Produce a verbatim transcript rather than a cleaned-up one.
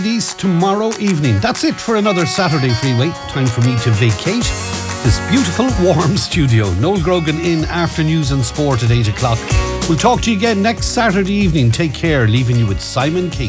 East tomorrow evening. That's it for another Saturday Freeway. Time for me to vacate this beautiful, warm studio. Noel Grogan in after news and sport at eight o'clock. We'll talk to you again next Saturday evening. Take care, leaving you with Simon Casey.